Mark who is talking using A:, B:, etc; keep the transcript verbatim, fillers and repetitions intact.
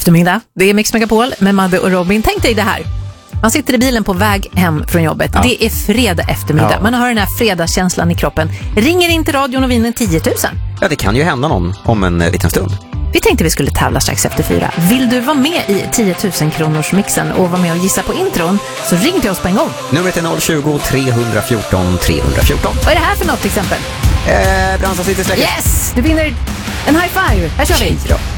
A: eftermiddag. Det är Mix Megapol med Madde och Robin. Tänk dig det här. Man sitter i bilen på väg hem från jobbet. Ja. Det är fredag eftermiddag. Ja. Man har den här fredagskänslan i kroppen. Ringer in till radion och vinner tio tusen.
B: Ja, det kan ju hända någon om en liten stund.
A: Vi tänkte vi skulle tävla strax efter fyra. Vill du vara med i tio tusen kronors mixen och vara med och gissa på intron, så ring till oss på en gång.
B: Numret är noll tjugo, tre fjorton, tre fjorton.
A: Vad är det här för något till exempel?
B: Eh, Bransa City Släcker.
A: Yes! Du vinner en high five. Här kör vi.
B: Okej då.